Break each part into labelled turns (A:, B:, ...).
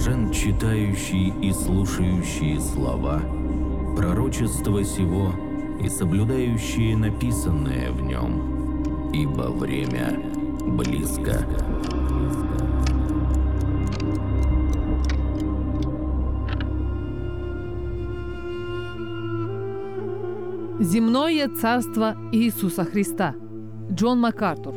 A: Блажен читающий и слушающие слова, пророчества сего и соблюдающие написанное в нем, ибо время близко.
B: Земное царство Иисуса Христа. Джон МакАртур.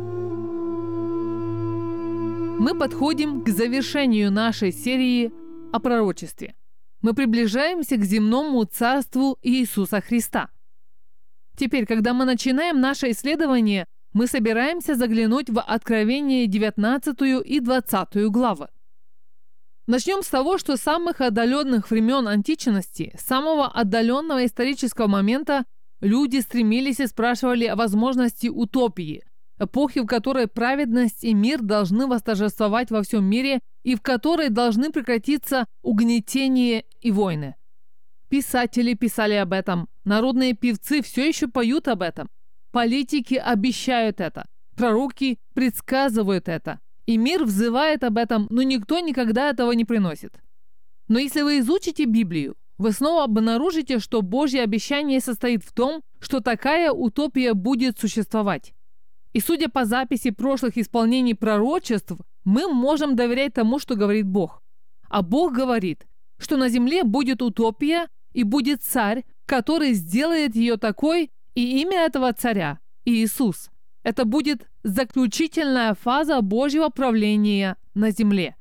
B: Мы подходим к завершению нашей серии о пророчестве. Мы приближаемся к земному царству Иисуса Христа. Теперь, когда мы начинаем наше исследование, мы собираемся заглянуть в Откровение 19 и 20 главы. Начнем с того, что с самых отдаленных времен античности, с самого отдаленного исторического момента, люди стремились и спрашивали о возможности утопии, эпохи, в которой праведность и мир должны восторжествовать во всем мире и в которой должны прекратиться угнетение и войны. Писатели писали об этом, народные певцы все еще поют об этом, политики обещают это, пророки предсказывают это, и мир взывает об этом, но никто никогда этого не приносит. Но если вы изучите Библию, вы снова обнаружите, что Божье обещание состоит в том, что такая утопия будет существовать. И судя по записи прошлых исполнений пророчеств, мы можем доверять тому, что говорит Бог. А Бог говорит, что на земле будет утопия и будет царь, который сделает ее такой, и имя этого царя – Иисус. Это будет заключительная фаза Божьего правления на земле.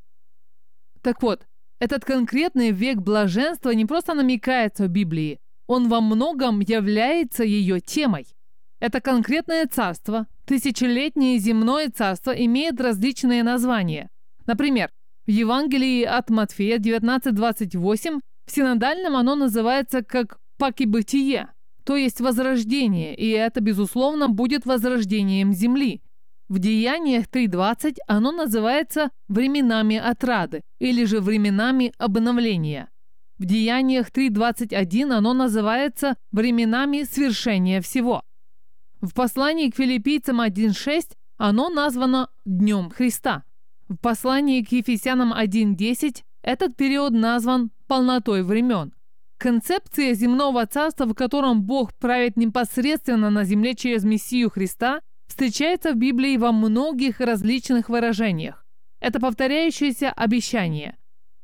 B: Так вот, этот конкретный век блаженства не просто намекается в Библии, он во многом является ее темой. Это конкретное царство, тысячелетнее земное царство, имеет различные названия. Например, в Евангелии от Матфея 19:28 в синодальном оно называется как «пакибытие», то есть возрождение, и это, безусловно, будет возрождением земли. В Деяниях 3:20 оно называется временами отрады или же временами обновления. В Деяниях 3:21 оно называется временами свершения всего. В послании к Филиппийцам 1:6 оно названо Днем Христа. В послании к Ефесянам 1:10 этот период назван полнотой времен. Концепция земного царства, в котором Бог правит непосредственно на земле через Мессию Христа, встречается в Библии во многих различных выражениях. Это повторяющееся обещание.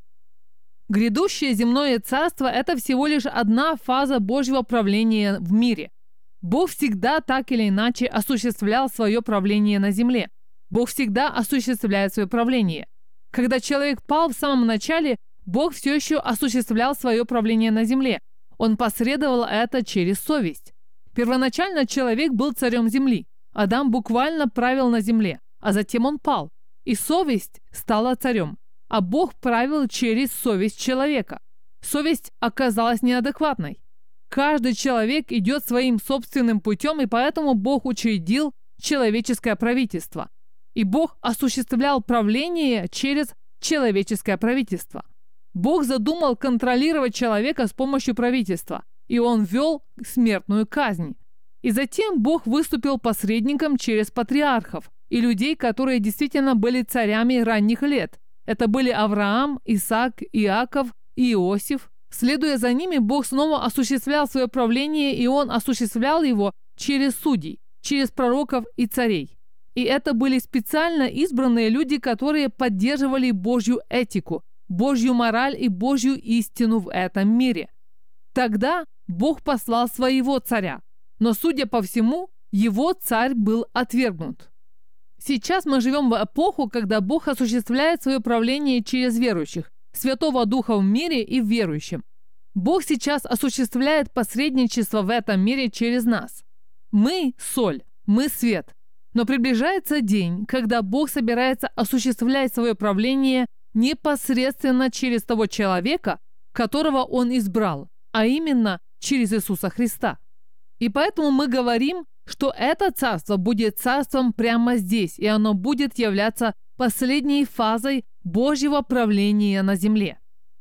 B: Грядущее земное царство – это всего лишь одна фаза Божьего правления в мире. Бог всегда так или иначе осуществлял свое правление на земле. Бог всегда осуществляет свое правление. Когда человек пал в самом начале, Бог все еще осуществлял свое правление на земле. Он посредовал это через совесть. Первоначально человек был царем земли. Адам буквально правил на земле, а затем он пал. И совесть стала царем. А Бог правил через совесть человека. Совесть оказалась неадекватной. Каждый человек идет своим собственным путем, и поэтому Бог учредил человеческое правительство. И Бог осуществлял правление через человеческое правительство. Бог задумал контролировать человека с помощью правительства, и он ввел смертную казнь. И затем Бог выступил посредником через патриархов и людей, которые действительно были царями ранних лет. Это были Авраам, Исаак, Иаков и Иосиф. Следуя за ними, Бог снова осуществлял свое правление, и Он осуществлял его через судей, через пророков и царей. И это были специально избранные люди, которые поддерживали Божью этику, Божью мораль и Божью истину в этом мире. Тогда Бог послал своего царя, но, судя по всему, его царь был отвергнут. Сейчас мы живем в эпоху, когда Бог осуществляет свое правление через верующих, Святого Духа в мире и в верующем. Бог сейчас осуществляет посредничество в этом мире через нас. Мы – соль, мы – свет. Но приближается день, когда Бог собирается осуществлять свое правление непосредственно через того человека, которого Он избрал, а именно через Иисуса Христа. И поэтому мы говорим, что это царство будет царством прямо здесь, и оно будет являться последней фазой Божьего правления на земле.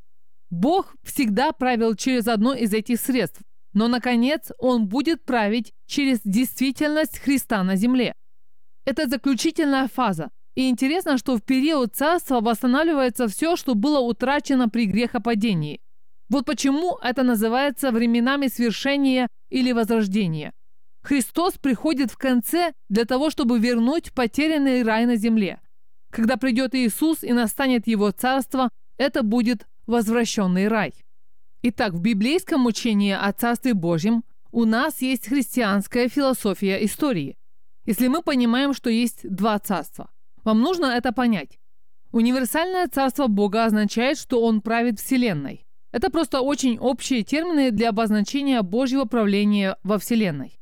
B: Бог всегда правил через одно из этих средств, но, наконец, Он будет править через действительность Христа на земле. Это заключительная фаза, и И интересно, что в период царства восстанавливается все, что было утрачено при грехопадении. Вот почему это называется временами свершения или возрождения. Христос приходит в конце для того, чтобы вернуть потерянный рай на земле. Когда придет Иисус и настанет Его царство, это будет возвращенный рай. Итак, в библейском учении о Царстве Божьем у нас есть христианская философия истории. Если мы понимаем, что есть два царства, вам нужно это понять. Универсальное царство Бога означает, что Он правит Вселенной. Это просто очень общие термины для обозначения Божьего правления во Вселенной.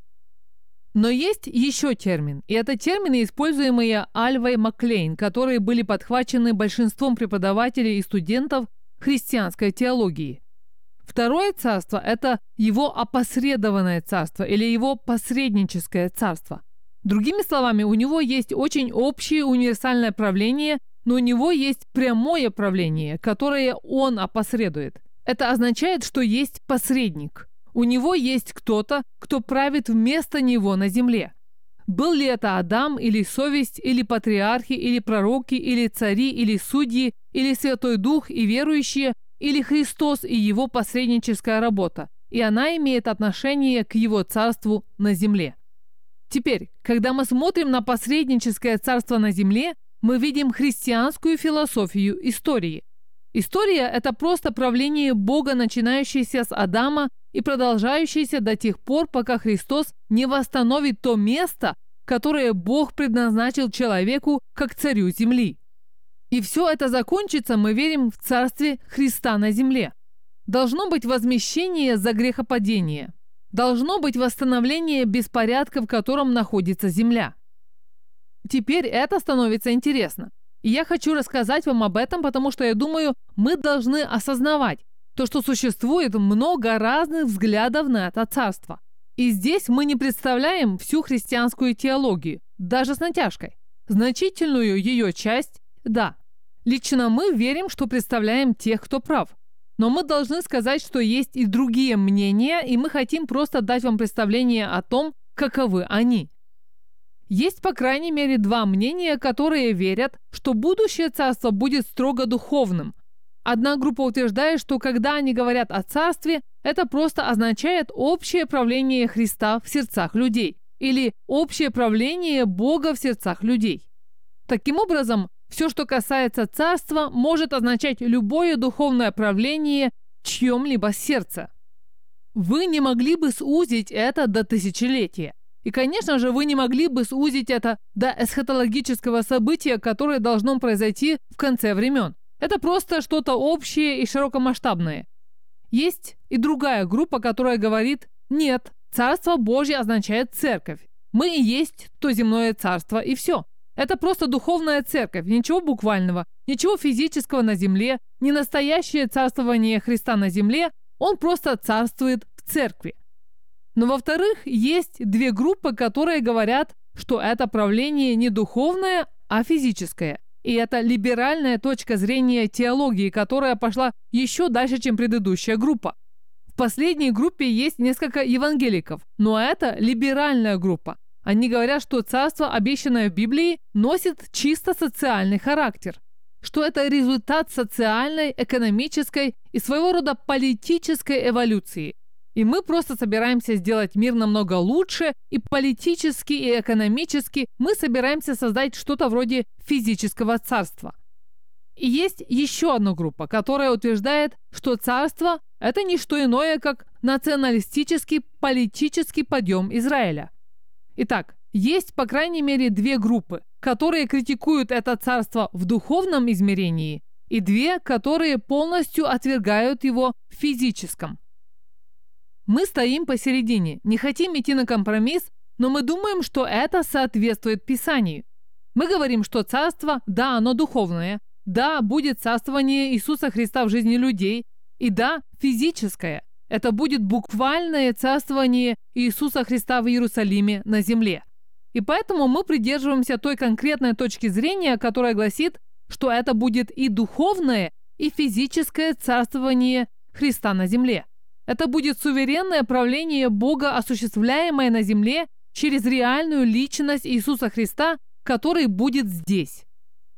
B: Но есть еще термин, и это термины, используемые Альвой Маклейн, которые были подхвачены большинством преподавателей и студентов христианской теологии. Второе царство – это его опосредованное царство или его посредническое царство. Другими словами, у него есть очень общее универсальное правление, но у него есть прямое правление, которое он опосредует. Это означает, что есть посредник. У него есть кто-то, кто правит вместо него на земле. Был ли это Адам, или совесть, или патриархи, или пророки, или цари, или судьи, или Святой Дух и верующие, или Христос и его посредническая работа, и она имеет отношение к его царству на земле. Теперь, когда мы смотрим на посредническое царство на земле, мы видим христианскую философию истории. История – это просто правление Бога, начинающееся с Адама и продолжающееся до тех пор, пока Христос не восстановит то место, которое Бог предназначил человеку как царю земли. И все это закончится, мы верим, в царстве Христа на земле. Должно быть возмещение за грехопадение. Должно быть восстановление беспорядка, в котором находится земля. Теперь это становится интересно. И я хочу рассказать вам об этом, потому что я думаю, мы должны осознавать то, что существует много разных взглядов на это царство. И здесь мы не представляем всю христианскую теологию, даже с натяжкой. Значительную ее часть – да. Лично мы верим, что представляем тех, кто прав. Но мы должны сказать, что есть и другие мнения, и мы хотим просто дать вам представление о том, каковы они. Есть, по крайней мере, два мнения, которые верят, что будущее царство будет строго духовным. Одна группа утверждает, что когда они говорят о царстве, это просто означает общее правление Христа в сердцах людей или общее правление Бога в сердцах людей. Таким образом, все, что касается царства, может означать любое духовное правление в чьем-либо сердце. Вы не могли бы сузить это до тысячелетия. И, конечно же, вы не могли бы сузить это до эсхатологического события, которое должно произойти в конце времен. Это просто что-то общее и широкомасштабное. Есть и другая группа, которая говорит: нет, Царство Божье означает церковь. Мы и есть то земное царство, и все. Это просто духовная церковь, ничего буквального, ничего физического на земле, не настоящее царствование Христа на земле, Он просто царствует в церкви. Но, во-вторых, есть две группы, которые говорят, что это правление не духовное, а физическое. И это либеральная точка зрения теологии, которая пошла еще дальше, чем предыдущая группа. В последней группе есть несколько евангеликов, но это либеральная группа. Они говорят, что царство, обещанное в Библии, носит чисто социальный характер, что это результат социальной, экономической и своего рода политической эволюции. И мы просто собираемся сделать мир намного лучше, и политически, и экономически мы собираемся создать что-то вроде физического царства. И есть еще одна группа, которая утверждает, что царство – это не что иное, как националистический политический подъем Израиля. Итак, есть по крайней мере две группы, которые критикуют это царство в духовном измерении, и две, которые полностью отвергают его в физическом. Мы стоим посередине, не хотим идти на компромисс, но мы думаем, что это соответствует Писанию. Мы говорим, что царство, да, оно духовное, да, будет царствование Иисуса Христа в жизни людей, и да, физическое. Это будет буквальное царствование Иисуса Христа в Иерусалиме на земле. И поэтому мы придерживаемся той конкретной точки зрения, которая гласит, что это будет и духовное, и физическое царствование Христа на земле. Это будет суверенное правление Бога, осуществляемое на земле через реальную личность Иисуса Христа, который будет здесь.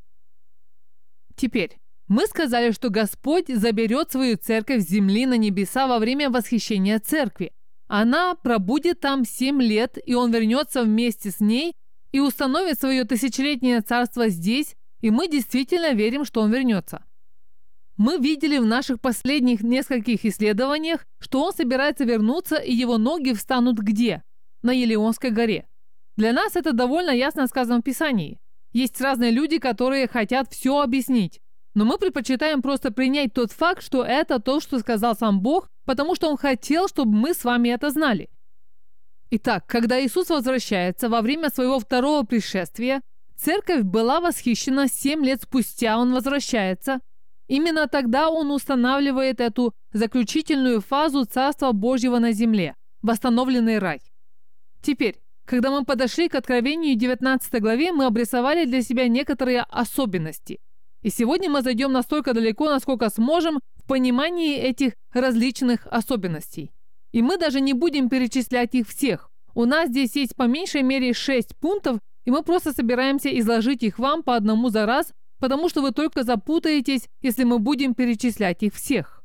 B: Теперь, мы сказали, что Господь заберет свою церковь с земли на небеса во время восхищения церкви. Она пробудет там 7 лет, и Он вернется вместе с ней и установит свое тысячелетнее царство здесь, и мы действительно верим, что Он вернется. Мы видели в наших последних нескольких исследованиях, что Он собирается вернуться, и Его ноги встанут где? На Елеонской горе. Для нас это довольно ясно сказано в Писании. Есть разные люди, которые хотят все объяснить. Но мы предпочитаем просто принять тот факт, что это то, что сказал сам Бог, потому что Он хотел, чтобы мы с вами это знали. Итак, когда Иисус возвращается во время своего второго пришествия, церковь была восхищена 7 лет спустя, Он возвращается. Именно тогда Он устанавливает эту заключительную фазу Царства Божьего на земле, восстановленный рай. Теперь, когда мы подошли к Откровению 19 главе, мы обрисовали для себя некоторые особенности. И сегодня мы зайдем настолько далеко, насколько сможем, в понимании этих различных особенностей. И мы даже не будем перечислять их всех. У нас здесь есть по меньшей мере 6 пунктов, и мы просто собираемся изложить их вам по одному за раз, потому что вы только запутаетесь, если мы будем перечислять их всех.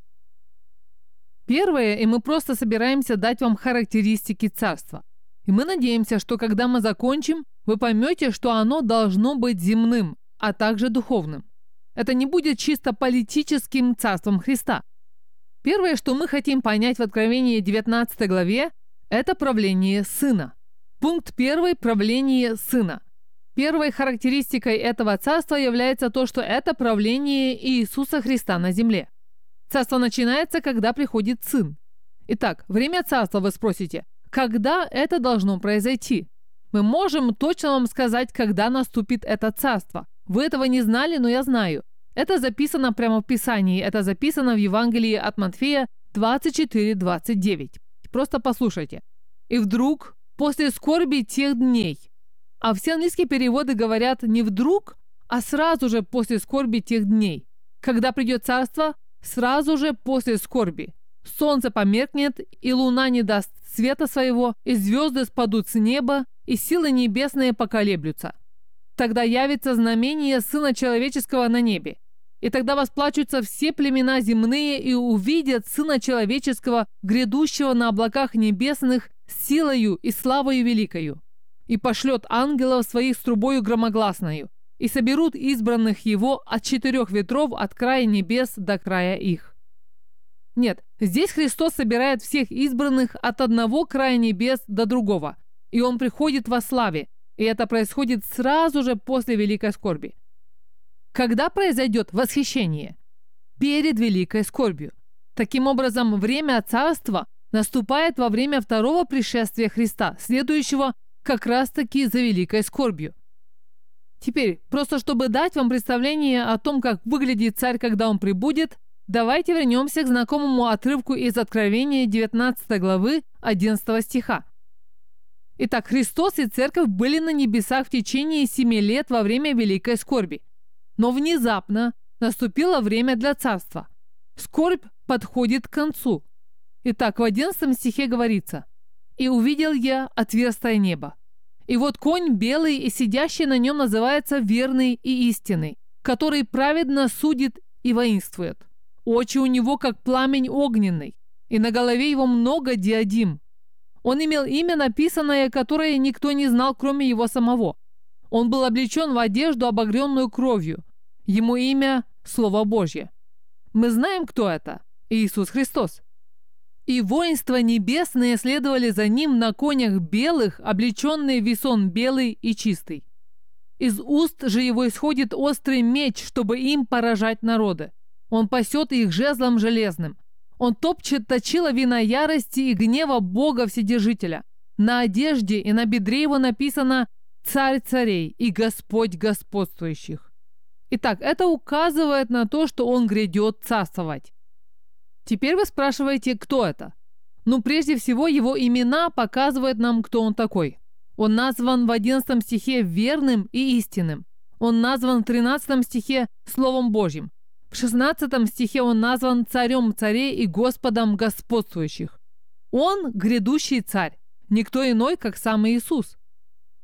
B: Первое, и мы просто собираемся дать вам характеристики царства. И мы надеемся, что когда мы закончим, вы поймете, что оно должно быть земным, а также духовным. Это не будет чисто политическим царством Христа. Первое, что мы хотим понять в Откровении 19 главе, это правление Сына. Пункт 1 – правление Сына. Первой характеристикой этого царства является то, что это правление Иисуса Христа на земле. Царство начинается, когда приходит Сын. Итак, время царства, вы спросите, когда это должно произойти? Мы можем точно вам сказать, когда наступит это царство. Вы этого не знали, но я знаю. Это записано прямо в Писании. Это записано в Евангелии от Матфея 24:29. Просто послушайте. «И вдруг, после скорби тех дней». А все английские переводы говорят не «вдруг», а сразу же после скорби тех дней. Когда придет царство, сразу же после скорби. Солнце померкнет, и луна не даст света своего, и звезды спадут с неба, и силы небесные поколеблются. Тогда явится знамение Сына Человеческого на небе. И тогда восплачутся все племена земные и увидят Сына Человеческого, грядущего на облаках небесных, с силою и славою великою. И пошлет ангелов своих с трубою громогласною, и соберут избранных Его от 4 ветров от края небес до края их. Нет, здесь Христос собирает всех избранных от одного края небес до другого, и Он приходит во славе, и это происходит сразу же после великой скорби. Когда произойдет восхищение? Перед великой скорбью. Таким образом, время царства наступает во время второго пришествия Христа, следующего как раз-таки за великой скорбью. Теперь, просто чтобы дать вам представление о том, как выглядит царь, когда он прибудет, давайте вернемся к знакомому отрывку из Откровения 19 главы 11 стиха. Итак, Христос и Церковь были на небесах в течение 7 лет во время великой скорби. Но внезапно наступило время для царства. Скорбь подходит к концу. Итак, в 11 стихе говорится: «И увидел я отверстое небо. И вот конь белый, и сидящий на нем называется верный и истинный, который праведно судит и воинствует. Очи у него, как пламень огненный, и на голове его много диадим. Он имел имя написанное, которое никто не знал, кроме его самого. Он был облечен в одежду, обогренную кровью. Ему имя – Слово Божье». Мы знаем, кто это – Иисус Христос. «И воинства небесные следовали за ним на конях белых, облеченные в весон белый и чистый. Из уст же его исходит острый меч, чтобы им поражать народы. Он пасет их жезлом железным. Он топчет точила вина ярости и гнева Бога Вседержителя. На одежде и на бедре его написано «Царь царей и Господь господствующих». Итак, это указывает на то, что он грядет царствовать. Теперь вы спрашиваете, кто это? Ну, прежде всего, его имена показывают нам, кто он такой. Он назван в 11 стихе верным и истинным. Он назван в 13 стихе Словом Божьим. В 16 стихе он назван царем царей и Господом господствующих. Он грядущий царь, никто иной, как сам Иисус.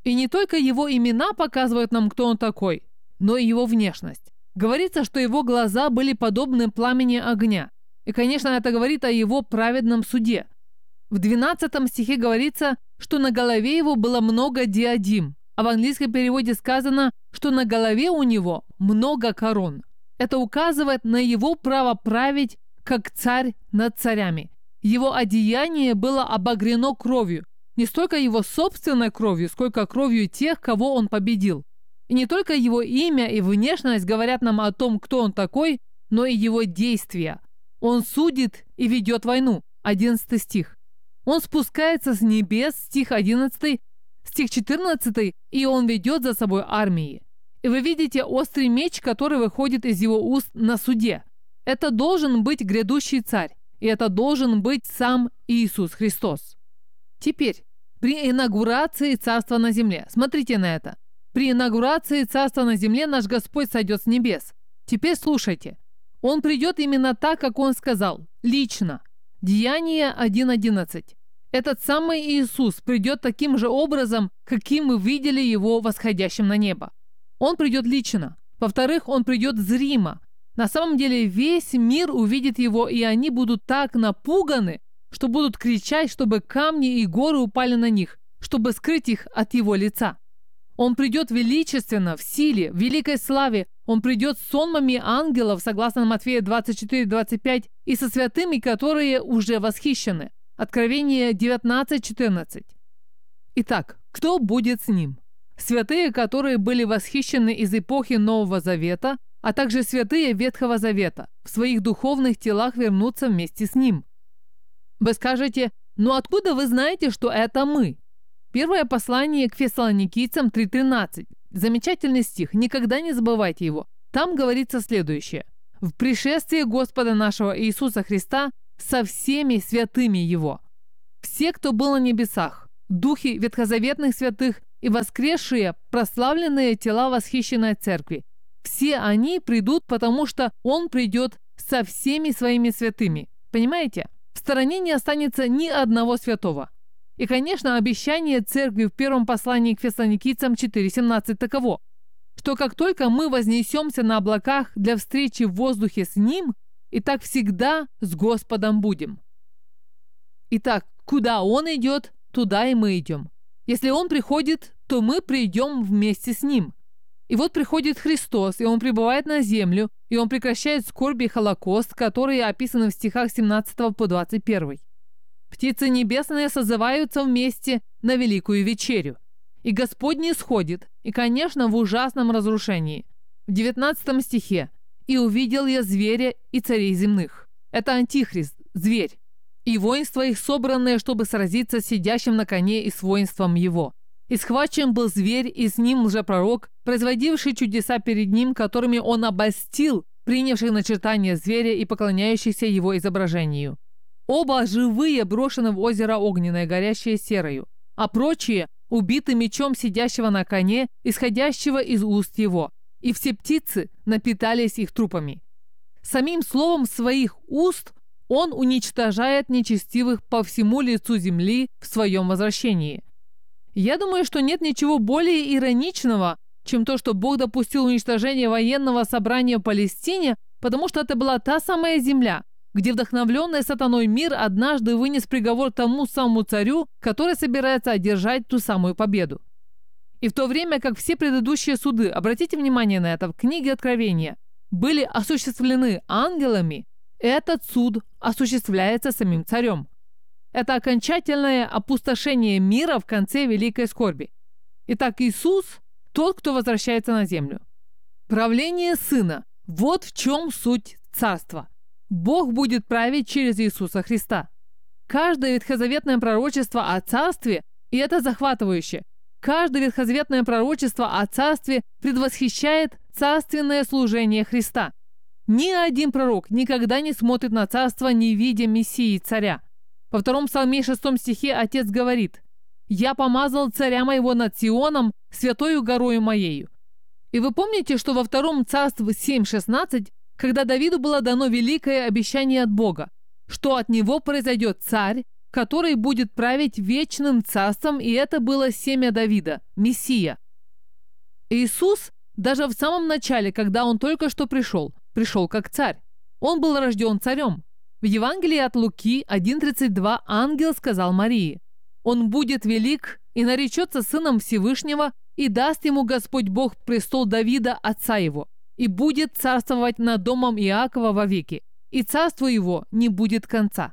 B: И не только его имена показывают нам, кто он такой, но и его внешность. Говорится, что его глаза были подобны пламени огня. И, конечно, это говорит о его праведном суде. В 12 стихе говорится, что на голове его было много диадим, а в английском переводе сказано, что на голове у него много корон. Это указывает на его право править как царь над царями. Его одеяние было обогрено кровью, не столько его собственной кровью, сколько кровью тех, кого он победил. И не только его имя и внешность говорят нам о том, кто он такой, но и его действия. Он судит и ведет войну. 11 стих. Он спускается с небес, стих 11, стих 14, и он ведет за собой армии. И вы видите острый меч, который выходит из его уст на суде. Это должен быть грядущий царь, и это должен быть сам Иисус Христос. Теперь, при инаугурации царства на земле, смотрите на это. При инаугурации царства на земле наш Господь сойдет с небес. Теперь слушайте. Он придет именно так, как Он сказал, лично. Деяние 1:11. Этот самый Иисус придет таким же образом, каким мы видели Его восходящим на небо. Он придет лично. Во-вторых, Он придет зримо. На самом деле весь мир увидит Его, и они будут так напуганы, что будут кричать, чтобы камни и горы упали на них, чтобы скрыть их от Его лица. Он придет величественно, в силе, в великой славе. Он придет с сонмами ангелов, согласно Матфея 24:25, и со святыми, которые уже восхищены. Откровение 19:14. Итак, кто будет с ним? Святые, которые были восхищены из эпохи Нового Завета, а также святые Ветхого Завета, в своих духовных телах вернутся вместе с ним. Вы скажете, ну откуда вы знаете, что это мы? Первое послание к Фессалоникийцам 3:13. Замечательный стих, никогда не забывайте его. Там говорится следующее. «В пришествии Господа нашего Иисуса Христа со всеми святыми Его». Все, кто был на небесах, духи ветхозаветных святых и воскресшие, прославленные тела восхищенной церкви, все они придут, потому что Он придет со всеми своими святыми. Понимаете? В стороне не останется ни одного святого. И, конечно, обещание церкви в первом послании к Фессалоникийцам 4:17 таково, что как только мы вознесемся на облаках для встречи в воздухе с Ним, и так всегда с Господом будем. Итак, куда Он идет, туда и мы идем. Если Он приходит, то мы придем вместе с Ним. И вот приходит Христос, и Он прибывает на землю, и Он прекращает скорби и Холокост, которые описаны в стихах 17 по 21. Птицы небесные созываются вместе на великую вечерю. И Господь не сходит, и, конечно, в ужасном разрушении. В 19 стихе «И увидел я зверя и царей земных». Это Антихрист, зверь. И воинство их собранное, чтобы сразиться с сидящим на коне и с воинством его. И схвачен был зверь, и с ним лжепророк, производивший чудеса перед ним, которыми он обольстил принявших начертание зверя и поклоняющихся его изображению. Оба живые брошены в озеро огненное, горящее серою, а прочие убиты мечом сидящего на коне, исходящего из уст его, и все птицы напитались их трупами. Самим словом своих уст он уничтожает нечестивых по всему лицу земли в своем возвращении. Я думаю, что нет ничего более ироничного, чем то, что Бог допустил уничтожение военного собрания в Палестине, потому что это была та самая земля, где вдохновленный сатаной мир однажды вынес приговор тому самому царю, который собирается одержать ту самую победу. И в то время как все предыдущие суды, обратите внимание на это, в книге Откровения, были осуществлены ангелами, этот суд осуществляется самим царем. Это окончательное опустошение мира в конце великой скорби. Итак, Иисус – тот, кто возвращается на землю. Правление Сына – вот в чем суть царства. Бог будет править через Иисуса Христа. Каждое ветхозаветное пророчество о царстве, и это захватывающе, каждое ветхозаветное пророчество о царстве предвосхищает царственное служение Христа. Ни один пророк никогда не смотрит на царство, не видя Мессии царя. Во 2 Псалме 6 стихе Отец говорит: «Я помазал царя моего над Сионом, святою горою моею». И вы помните, что во 2 Царств 7:16, когда Давиду было дано великое обещание от Бога, что от него произойдет царь, который будет править вечным царством, и это было семя Давида, Мессия. Иисус даже в самом начале, когда Он только что пришел как царь. Он был рожден царем. В Евангелии от Луки 1:32 ангел сказал Марии: «Он будет велик и наречется сыном Всевышнего, и даст ему Господь Бог престол Давида, отца его, и будет царствовать над домом Иакова вовеки, и царству его не будет конца».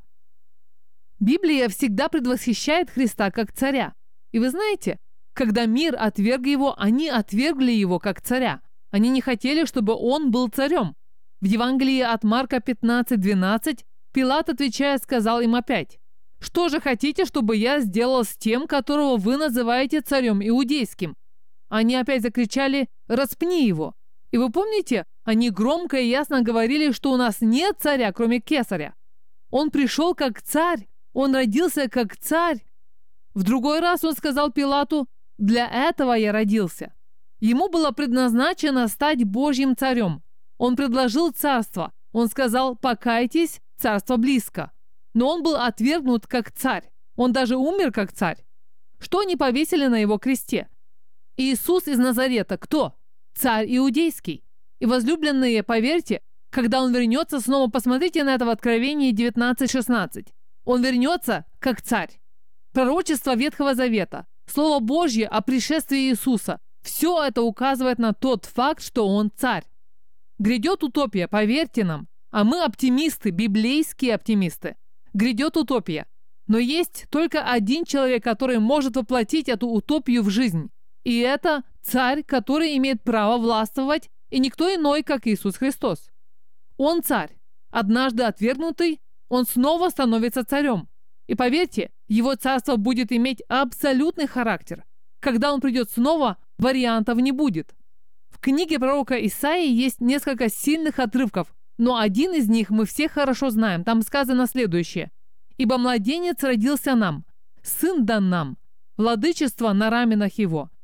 B: Библия всегда предвосхищает Христа как царя. И вы знаете, когда мир отверг его, они отвергли его как царя. Они не хотели, чтобы он был царем. В Евангелии от Марка 15:12 Пилат, отвечая, сказал им опять: «Что же хотите, чтобы я сделал с тем, которого вы называете царем иудейским?» Они опять закричали: «Распни его!» И вы помните, они громко и ясно говорили, что у нас нет царя, кроме Кесаря. Он пришел как царь, он родился как царь. В другой раз он сказал Пилату: «Для этого я родился». Ему было предназначено стать Божьим царем. Он предложил царство. Он сказал: «Покайтесь, царство близко». Но он был отвергнут как царь. Он даже умер как царь. Что они повесили на его кресте? Иисус из Назарета кто? Царь иудейский. И, возлюбленные, поверьте, когда он вернется снова, посмотрите на это в Откровении 19:16. Он вернется как царь. Пророчество Ветхого Завета, Слово Божье о пришествии Иисуса – все это указывает на тот факт, что он царь. Грядет утопия, поверьте нам, а мы оптимисты, библейские оптимисты. Грядет утопия. Но есть только один человек, который может воплотить эту утопию в жизнь. И это царь, который имеет право властвовать, и никто иной, как Иисус Христос. Он царь. Однажды отвергнутый, он снова становится царем. И поверьте, его царство будет иметь абсолютный характер. Когда он придет снова, вариантов не будет. В книге пророка Исаии есть несколько сильных отрывков, но один из них мы все хорошо знаем. Там сказано следующее: «Ибо младенец родился нам, сын дан нам, владычество на раменах его,